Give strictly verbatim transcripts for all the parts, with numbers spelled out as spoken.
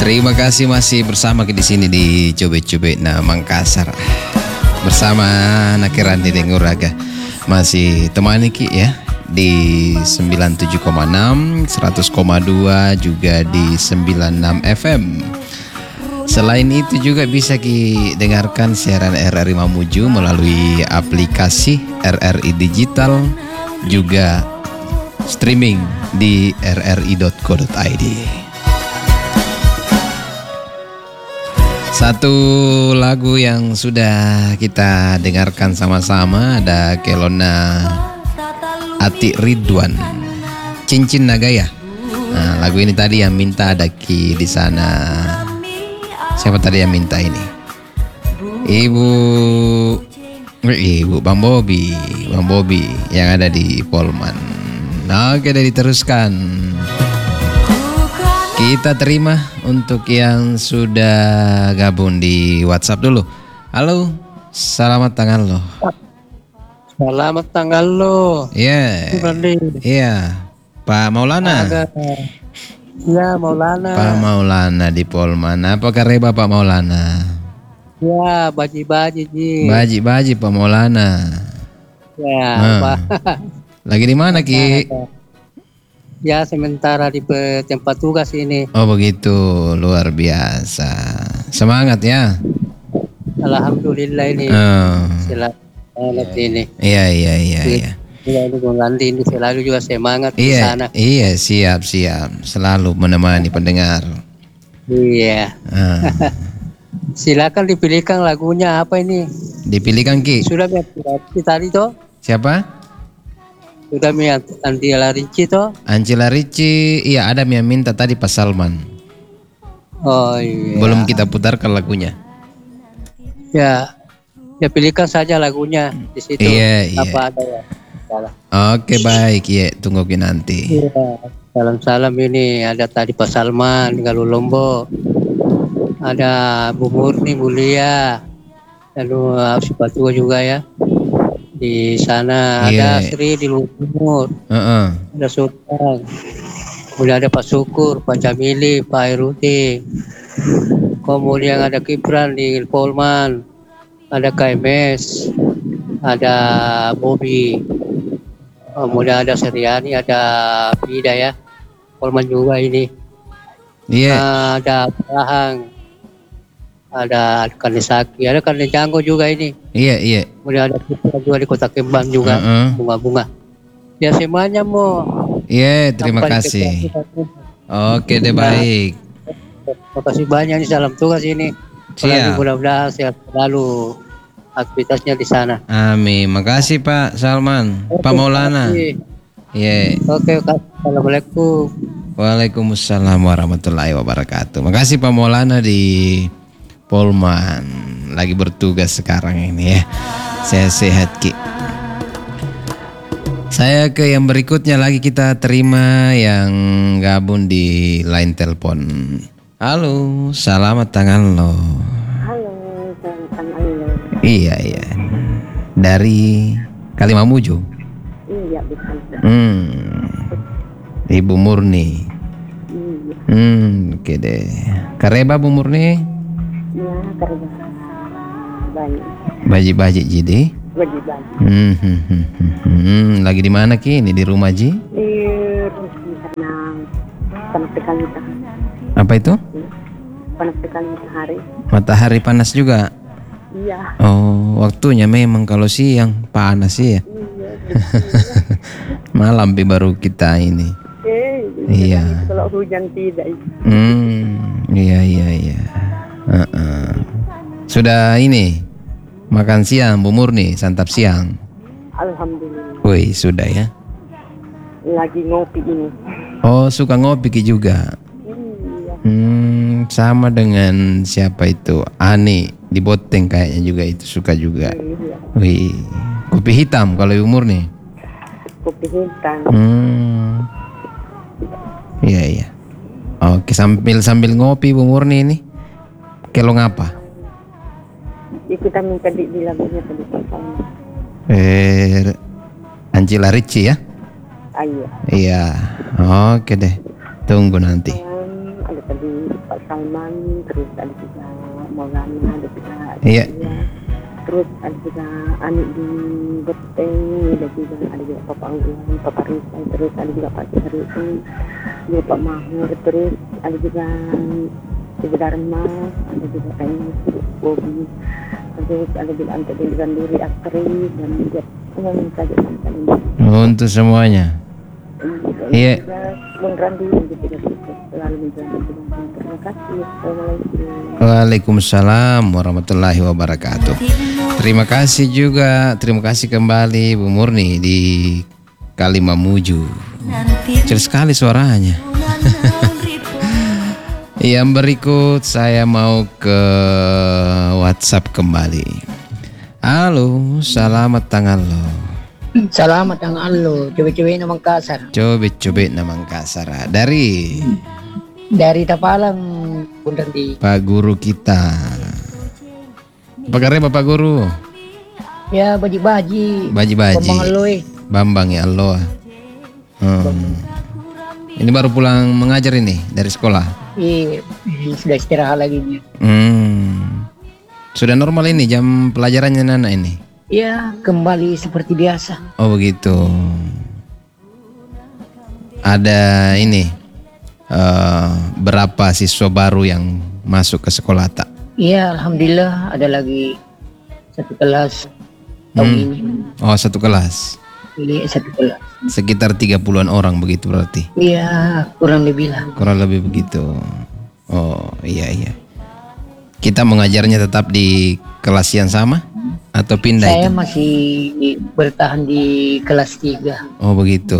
Terima kasih masih bersama di sini di Cobe-Cobe Nah Mangkasar bersama Nakirandi Denguraga. Masih temani Ki ya di sembilan puluh tujuh koma enam, seratus koma dua juga di sembilan puluh enam F M. Selain itu juga bisa Ki dengarkan siaran R R I Mamuju melalui aplikasi R R I Digital, juga streaming di r r i dot co dot i d. Satu lagu yang sudah kita dengarkan sama-sama ada Kelona Ati Ridwan, Cincin Nagaya. Nah, lagu ini tadi yang minta ada Ki di sana. Siapa tadi yang minta ini? Ibu Ibu Bang Bobi, Bang Bobi yang ada di Polman. Oke, dari diteruskan. Kita terima untuk yang sudah gabung di WhatsApp dulu. Halo, selamat tanggal lo. Selamat tanggal lo. Iya. Yeah. Iya, yeah. Pak Maulana. Iya, Maulana. Pak Maulana di Polman. Apa kabar Pak Maulana? Ya, baji-baji ji. Baji-baji Pak Maulana. Ya, nah. Pak. Lagi di mana Ki? Ya, sementara di tempat tugas ini. Oh begitu, luar biasa. Semangat ya. Alhamdulillah ini. Oh. Selamat ini. Iya iya iya. Iya. Selalu mengganti ini selalu juga semangat iya, di sana. Iya siap siap. Selalu menemani pendengar. Iya. Ah. Silakan dipilihkan lagunya apa ini? Dipilihkan Ki. Sudah tadi toh? Siapa? Sudah mi Angela Ricci toh? Angela Ricci, iya ada yang minta tadi Pak Salman. Oh iya. Belum kita putarkan lagunya. Ya, ya pilihkan saja lagunya di situ. Iya iya. Apa ada ya? Salah. Oke baik, ya tungguin nanti. Iya. Salam-salam ini ada tadi Pak Salman di Galuh Lombok. Ada Bu Murni Mulia. Lalu si Patua juga ya. Di sana yeah. Ada Sri di Luhur Timur, uh-uh. Ada Sultan, kemudian ada Pak Syukur, Pak Jamili, Pak Heruti, kemudian ada Kipran di Polman, ada K M S, ada Bobby, kemudian ada Seriani, ada Pida ya, Polman juga ini, yeah. uh, ada Rahang, ada Kanisaki, ada Kanejanggo juga ini. Iya iya. Kemudian ada juga di Kota Kembang juga, uh-uh. bunga-bunga. Ya semuanya mau. Iya, yeah, terima kasih. Oke deh baik. Terima kasih banyak nih, salam tugas ini. Siap. Mudah-mudahan sehat selalu aktivitasnya di sana. Amin. Makasih Pak Salman, Oke, Pak Maulana. Iya. Yeah. Oke, assalamualaikum. Waalaikumsalam warahmatullahi wabarakatuh. Makasih Pak Maulana di Polman, lagi bertugas sekarang ini ya. Saya sehat Ki. Saya ke yang berikutnya lagi, kita terima yang gabung di line telepon. Halo, selamat tanggal lo. Halo, selamat tanggal lo. Iya iya. Dari Kalimamuju. Iya betul. Hmm. Ibu Murni. Iya. Hmm, oke deh. Kareba Bu Murni? Ya, karena banyak. Baji-baji jadi? Baji-baji. Hmm, hmm, hmm, hmm, hmm. Lagi di mana Ki? Ini di rumah Ji? Di rumah panas sekali matahari. Apa itu? Panas sekali matahari. Matahari panas juga? Iya. Oh, waktunya memang kalau siang panas sih ya. Iya. Malam baru kita ini. Eh, iya. Kalau hujan tidak. Hmm, iya iya iya. Uh-uh. Sudah ini makan siang Bu Murni, santap siang. Alhamdulillah. Woi sudah ya. Lagi ngopi ini. Oh suka ngopi Ki juga. Iya. Hmm, sama dengan siapa itu Ani di Boteng kayaknya juga itu suka juga. Iya. Wih, kopi hitam kalau Ibu Murni. Kopi hitam. Hmm. Iya iya. Oke, sambil sambil ngopi Bu Murni ini. Kelong apa? Kita minta di, di lagunya tadi sama. Eh, Angela Ricci ya? Ayo. Iya. Oke deh. Tunggu nanti. Um, ada tadi Pak Salman, terus ada juga Maulana, ada juga Iya. Iya. Terus ada juga anik di Beteng, ada juga ada juga Papa Angguan, Papa Risa, terus ada juga Pak Syarifin, juga Pak Mahmud, terus ada juga Ibu Dharma, ada juga kayaknya Bobi, terus ada juga Ante dengan Duri aktris dan juga umum saja mantan ini. Untuk semuanya. Iya. Bung Randi juga tidak selalu menjaga. Terima kasih. Assalamualaikum. Waalaikumsalam warahmatullahi wabarakatuh. Terima kasih juga, terima kasih kembali Bu Murni di Kalimamuju. Kecil sekali suaranya. Yang berikut saya mau ke WhatsApp kembali. Halo, selamat tanggal lo. Selamat ang alo, cewek-cewek na Mangkasar. Coba-coba nama kasar dari Dari Tapalang, Bundang di. Pak Guru kita. Apa kabarnya Bapak Guru? Ya, baji-baji. Baji-baji. Bambang aloy. Bambang ya Allah. Hmm. Ini baru pulang mengajar ini dari sekolah. Iya, sudah istirahat lagi nih. Hmm. Sudah normal ini jam pelajarannya Nana ini. Ya, kembali seperti biasa. Oh begitu. Ada ini uh, berapa siswa baru yang masuk ke sekolah tak? Iya, alhamdulillah ada lagi satu kelas tahun Hmm. ini. Oh satu kelas. Iya, satu kelas. Sekitar tiga puluhan orang begitu berarti. Iya, kurang lebih lah. Kurang lebih begitu. Oh iya iya. Kita mengajarnya tetap di kelas yang sama atau pindah Saya itu? masih di- bertahan di kelas tiga. Oh begitu.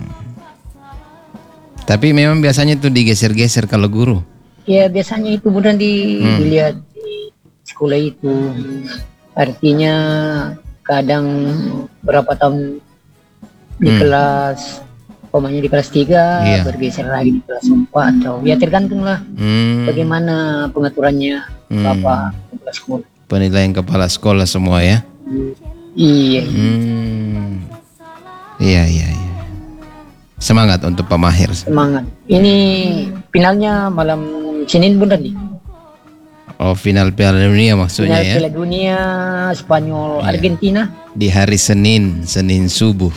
Tapi memang biasanya tuh digeser-geser kalau guru. Ya, biasanya itu mudah di, Hmm. dilihat di sekolah itu. Artinya kadang berapa tahun di Hmm. kelas, umpamanya di kelas tiga, Iya. bergeser lagi di kelas empat, atau ya tergantung lah Hmm. bagaimana pengaturannya Hmm. Bapak kepala sekolah. Penilaian kepala sekolah semua ya. Iya, Hmm. Iya iya iya. Semangat untuk Pak Mahir. semangat. Ini finalnya malam Senin Bunda nih. Oh final Piala Dunia maksudnya Final ya. Piala Dunia Spanyol Iya. Argentina. Di hari Senin, Senin subuh.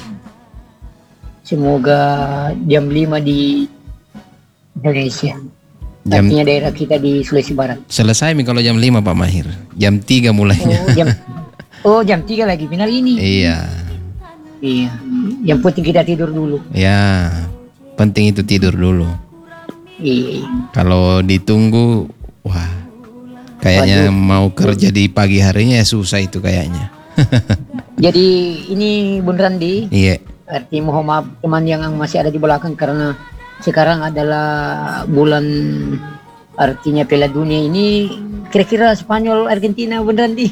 Semoga jam lima di Indonesia. Jam Artinya daerah kita di Sulawesi Barat. selesai nih kalau jam lima Pak Mahir. Jam tiga mulainya. Oh jam, oh, jam tiga lagi final ini. Iya. Iya. Yang penting kita tidur dulu. Ya. Penting itu tidur dulu. Iya. Kalau ditunggu, wah, kayaknya mau kerja di pagi harinya ya susah itu kayaknya. Jadi ini Bun Randi, Iya. arti mohon maaf teman yang masih ada di belakang karena sekarang adalah bulan artinya Piala Dunia ini. Kira-kira Spanyol Argentina Bun Randi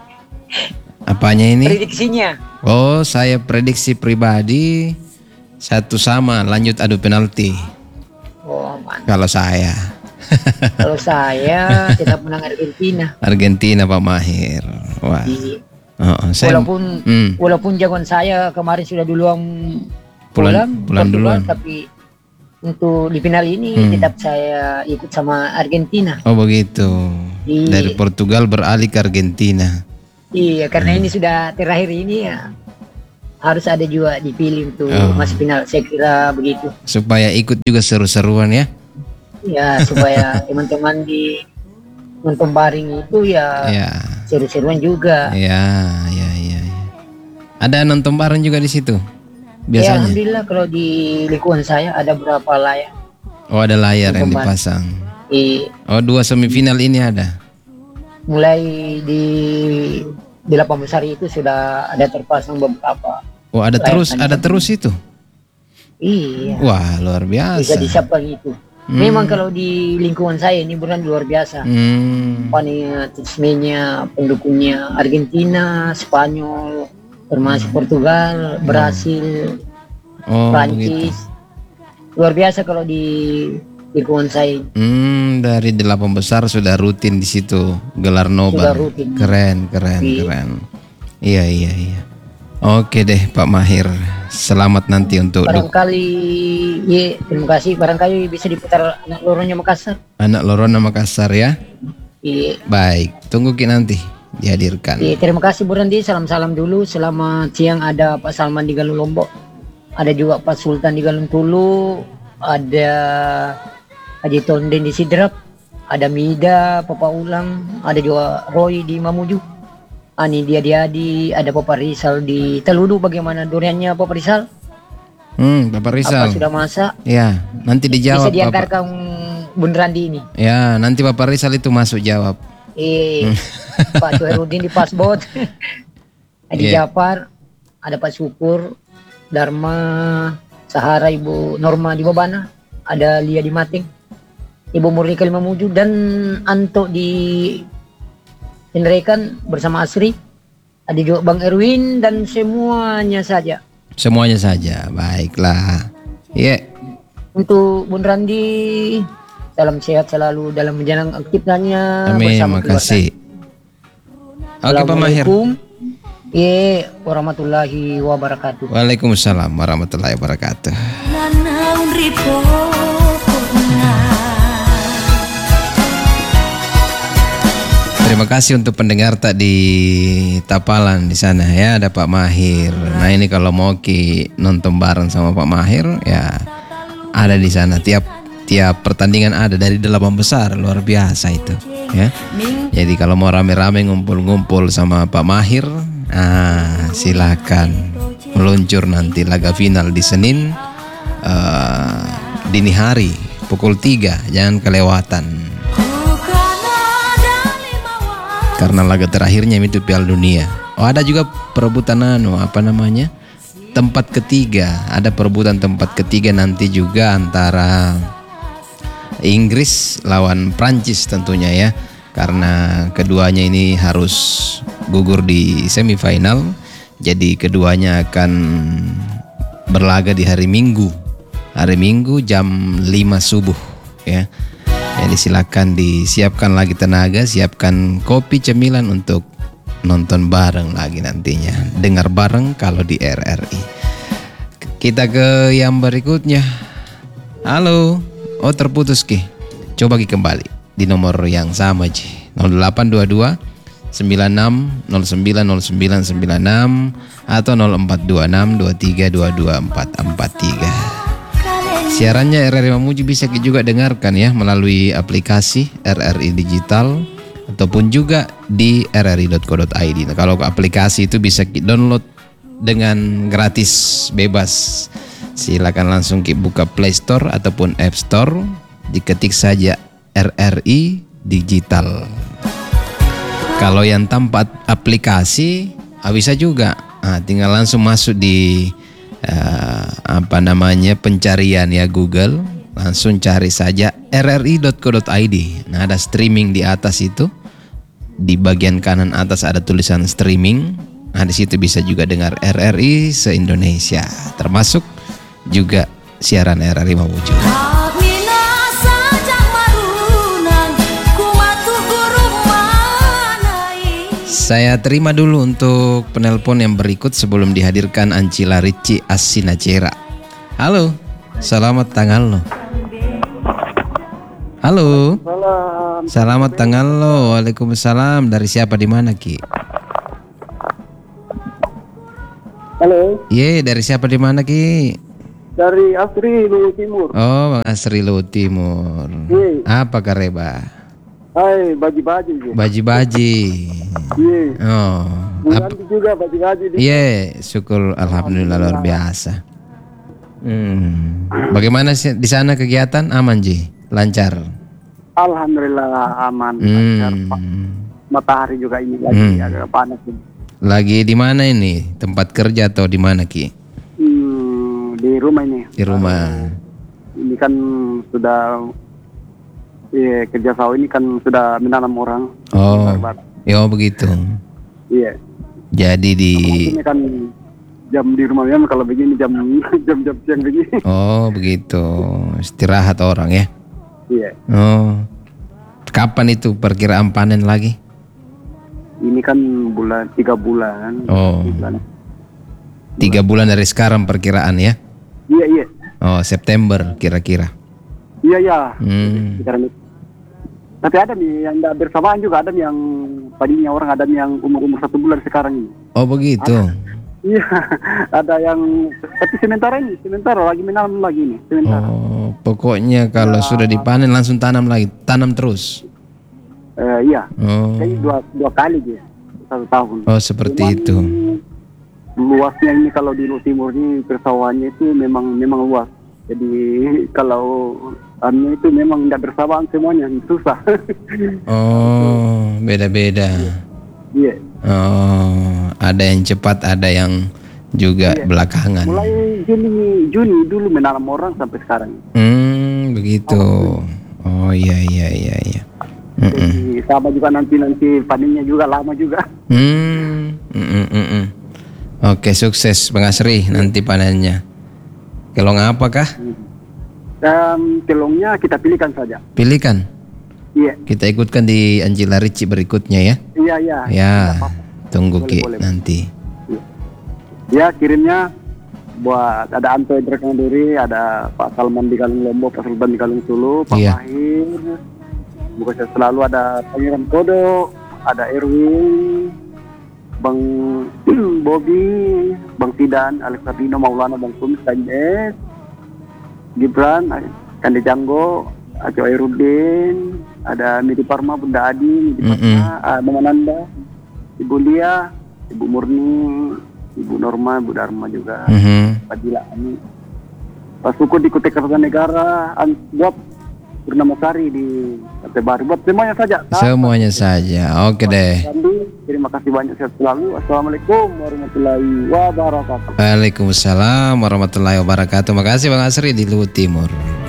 Apanya ini? prediksinya. Oh, saya prediksi pribadi satu sama, lanjut adu penalti. Oh man. Kalau saya Kalau saya tetap menang Argentina. Argentina Pak Mahir. Wah. Iya. Oh, oh, saya Walaupun Hmm. walaupun jagoan saya kemarin sudah duluan Pulang- pulang Portugal, duluan. tapi untuk di final ini Hmm. tetap saya ikut sama Argentina. Oh begitu. Iya. Dari Portugal beralih ke Argentina. Iya, Hmm. karena ini sudah terakhir ini ya harus ada juga dipilih untuk Oh. masuk final. Saya kira begitu. Supaya ikut juga seru-seruan ya. Ya supaya teman-teman di nonton baring itu ya Ya. seru-seruan juga. Ya, ya, ya, ya. Ada nonton bareng juga di situ. Ya Biasanya. alhamdulillah kalau di lingkungan saya ada berapa layar. Oh, ada layar yang Nonton bareng. dipasang. Di Oh, dua semifinal ini ada. mulai di delapan besar itu sudah ada terpasang beberapa. Oh, ada Layar terus, kanan. ada terus itu. Iya. Wah, luar Bisa biasa. disiapkan itu. Hmm. Memang kalau di lingkungan saya ini benar luar biasa. Hmm. Fanatismenya, pendukungnya Argentina, Spanyol, termasuk Portugal, Brasil, Oh, begitu. Prancis. Luar biasa kalau di lingkungan saya. Hmm, dari delapan besar sudah rutin di situ gelar Sudah nobar. rutin. Keren, keren, Iya. keren. Iya, iya, iya. Oke deh Pak Mahir. Selamat nanti untuk duk- Barangkali, ye, terima kasih. Barangkali bisa diputar anak loronya Makassar. anak Lorona Makassar ya. Ye, Baik, tunggu Ki nanti dihadirkan. ye, terima kasih Bu Randi. Salam-salam dulu. Selamat siang ada Pak Salman di Galung Lombok. Ada juga Pak Sultan di Galung Tulu. Ada Haji Tonden di Sidrap. Ada Mida, Papa Ulang. Ada juga Roy di Mamuju. Ani dia dia di ada Papa Rizal di Teludu. Bagaimana duriannya Papa Rizal? Hmm, Bapak Rizal. Apa sudah masak? Ya, nanti dijawab Bisa Bapak. diantarkan Bun Randi ini. Ya, nanti Bapak Rizal itu masuk jawab. Eh, Pak Suherudin di Pasbot. Adi Iya. Jafar, ada Pak Syukur, Dharma, Sahara, Ibu Norma di Babana, ada Lia di Mating, Ibu Murnika di Mamuju, dan Anto di Indrekan bersama Asri, ada juga Bang Erwin dan semuanya saja. Semuanya saja. Baiklah. Iya. Untuk Bun Randi, salam sehat selalu dalam menjalankan aktivitasnya Amin, bersama keluarga. makasih. Oke Pak Mahir. Assalamualaikum ye warahmatullahi wabarakatuh. Waalaikumsalam warahmatullahi wabarakatuh. Terima kasih untuk pendengar tak di Tapalan di sana ya, ada Pak Mahir. Nah ini kalau mau Ki nonton bareng sama Pak Mahir ya ada di sana tiap tiap pertandingan ada dari delapan besar, luar biasa itu ya. Jadi kalau mau rame-rame ngumpul-ngumpul sama Pak Mahir, ah silakan meluncur nanti laga final di Senin eh, dini hari pukul tiga, jangan kelewatan. Karena laga terakhirnya itu Piala Dunia. Oh ada juga perebutan anu apa namanya tempat ketiga. Ada perebutan tempat ketiga nanti juga antara Inggris lawan Prancis tentunya ya. Karena keduanya ini harus gugur di semifinal. Jadi keduanya akan berlaga di hari Minggu. Hari Minggu jam lima subuh ya. Jadi silakan disiapkan lagi tenaga, siapkan kopi cemilan untuk nonton bareng lagi nantinya. Dengar bareng kalau di R R I. Kita ke yang berikutnya. Halo. Oh terputus Ki. Coba Ki kembali di nomor yang sama Ji. nol delapan dua dua sembilan enam nol sembilan nol sembilan sembilan enam atau nol empat dua enam dua tiga dua dua empat empat tiga. Siarannya R R I Mamuju bisa juga dengarkan ya melalui aplikasi R R I Digital ataupun juga di r r i dot co dot i d. Nah, kalau ke aplikasi itu bisa download dengan gratis bebas. Silakan langsung buka Play Store ataupun App Store, diketik saja R R I Digital. Kalau yang tanpa aplikasi bisa juga, nah, tinggal langsung masuk di Uh, apa namanya pencarian ya Google, langsung cari saja r r i dot co dot i d. Nah ada streaming di atas itu, di bagian kanan atas ada tulisan streaming. Nah di situ bisa juga dengar R R I se-Indonesia, termasuk juga siaran R R I Mamuju. Saya terima dulu untuk penelpon yang berikut sebelum dihadirkan Ancila Ricci Asinacera. Halo, selamat tanggal lo. Halo. Salam. Selamat tanggal lo. Waalaikumsalam. Dari siapa di mana Ki? Halo. Ye, dari siapa di mana Ki? Dari Asri Luwu Timur. Oh, Bang Asri Luwu Timur. Ye. Apa kareba? Hai, baji-baji. Baji-baji. Ye. Oh. Bukan juga baji-baji. Iya, syukur alhamdulillah luar biasa. Hmm. Bagaimana sih di sana kegiatan aman Ji? Lancar. Alhamdulillah aman. Hmm. Lancar, Pak. Matahari juga ini lagi Hmm. agak panas ini. Lagi di mana ini? Tempat kerja atau di mana Ki? Hmm, di rumah ini. Di rumah. Ini kan sudah Iya, kerja sawah ini kan sudah menanam orang. Oh. Ya begitu. Iya. Jadi di Ini kan jam di rumah memang kalau begini jam jam-jam siang begini. Oh, begitu. Istirahat orang ya. Iya. Oh. Kapan itu perkiraan panen lagi? Ini kan bulan tiga bulan. Oh. Bulan. Tiga bulan dari sekarang perkiraan ya? Iya, iya. Oh, September kira-kira. Iya, iya. Hmm. Sekarang itu. Tapi ada nih yang tidak bersamaan juga, ada nih yang tadinya orang, ada nih yang umur-umur satu bulan sekarang ini. Oh begitu. Iya, ada yang, tapi sementara ini, sementara lagi menanam lagi nih, sementara. Oh, pokoknya kalau sudah dipanen langsung tanam lagi, tanam terus. Eh, iya, Oh, jadi dua, dua kali dia, satu tahun. oh seperti Cuman itu. luasnya ini kalau di Luhut Timur ini persawahannya itu memang memang luas. Jadi kalau anu itu memang tidak bersamaan semuanya, susah. Oh, beda-beda. Iya. Oh, ada yang cepat, ada yang juga Iya. belakangan. Mulai Juni Juni dulu menanam orang sampai sekarang. Hmm, begitu. Oh iya iya iya iya. Mm-mm. Jadi sama juga nanti nanti panennya juga lama juga. Hmm, mm-mm, mm-mm. Oke, sukses Bang Asri nanti panennya. Kelong apa kah? Dan kelongnya kita pilihkan saja. Pilihkan. Iya, Kita ikutkan di Anjila Ricci berikutnya ya. iya, iya. Ya, Tidak apa-apa. tunggu Boleh, Ki boleh. nanti. Ya, kirimnya buat ada Anto Edra Kanduri, ada Pak Salman di Galung Lombok, Pak Sultan di Galung Sulu, Pak Iya. Mahir. Bukan saya selalu ada Pangeran Kodo, ada Erwin, Bang Bobby, Bang Sidan, Alex Ardino, Maulana, Bang Kumis, Kandes, Gibran, Kande Janggo, Aco Erudin, ada Midi Parma, Bunda Adi, Midi Parma, ada Mama Nanda, Ibu Lia, Ibu Murni, Ibu Norma, Ibu Dharma juga, Mhm. Pak Dila Ani, Pak Suku di Kutai Kartanegara, An- buat Purnama Sari di Partai Baru, buat semuanya saja. Semuanya saja. Oke deh. Sandi, terima kasih banyak, sehat selalu. Assalamualaikum warahmatullahi wabarakatuh. Waalaikumsalam warahmatullahi wabarakatuh. Makasih Bang Asri di Luhut Timur.